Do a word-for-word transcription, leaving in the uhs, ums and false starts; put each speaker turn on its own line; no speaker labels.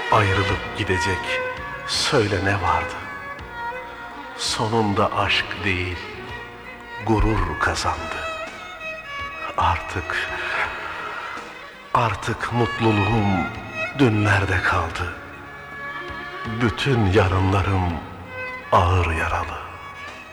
Ayrılıp gidecek söyle ne vardı? Sonunda aşk değil, gurur kazandı. Artık, artık mutluluğum dünlerde kaldı. Bütün yarınlarım ağır yaralı.